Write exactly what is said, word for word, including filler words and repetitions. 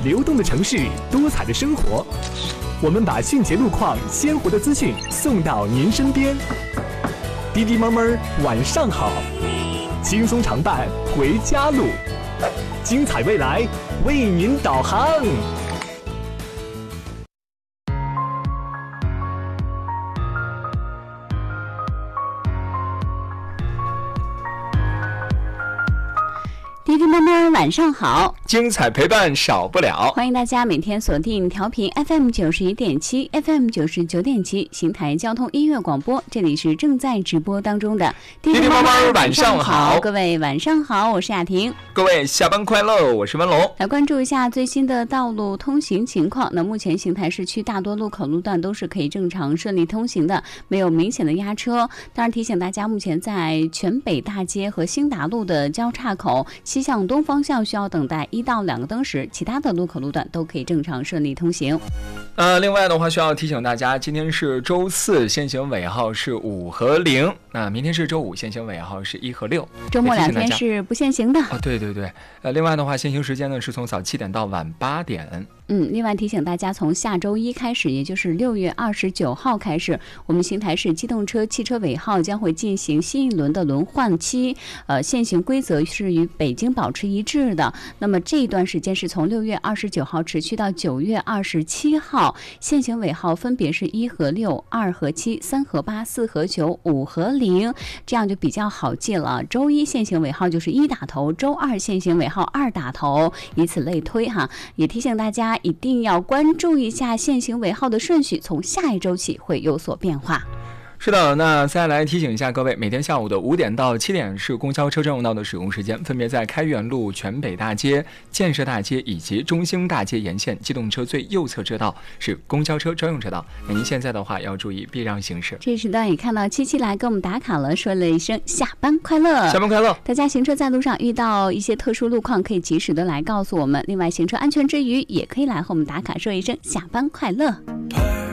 流动的城市，多彩的生活。我们把迅捷路况、鲜活的资讯送到您身边。滴滴猫猫晚上好，轻松常伴回家路，精彩未来为您导航。 滴滴猫猫晚上好， 精彩陪伴少不了。 欢迎大家每天锁定调频 F M 九十一点七 F M 九十九点七邢台交通音乐广播，这里是正在直播当中的滴滴猫猫晚上好， 各位晚上好，我是雅婷， 各位下班快乐，我是文龙。 来关注一下最新的道路通行情况。那目前邢台市区大多路口路段都是可以正常顺利通行的，没有明显的压车。当然提醒大家，目前在全北大街和兴达路的交叉口西向东方向需要等待一到两个灯时，其他的路口路段都可以正常顺利通行。 呃，另外的话需要提醒大家，今天是周四，限行尾号是五和零。那明天是周五，限行尾号是一和六。 周末两天是不限行的。 哦，对对对。呃，另外的话，限行时间呢是从早七点到晚八点。 嗯，另外提醒大家，从下周一开始，也就是六月二十九号开始，我们邢台市机动车汽车尾号将会进行新一轮的轮换期。呃，限行规则是与北京保持一致的。那么这一段时间是从六月二十九号持续到九月二十七号，限行尾号分别是一和六、二和七、三和八、四和九、五和零，这样就比较好记了。周一限行尾号就是一打头，周二限行尾号二打头，以此类推哈。也提醒大家一定要关注一下限行尾号的顺序，从下一周起会有所变化。 是的，那再来提醒一下各位，每天下午的五点到七点是公交车专用道的使用时间，分别在开元路、全北大街、建设大街以及中兴大街沿线机动车最右侧车道是公交车专用车道。那您现在的话要注意避让行驶。 这时段也看到七七来给我们打卡了，说了一声下班快乐， 下班快乐。 大家行车在路上遇到一些特殊路况，可以及时的来告诉我们。另外，行车安全之余，也可以来和我们打卡，说一声下班快乐。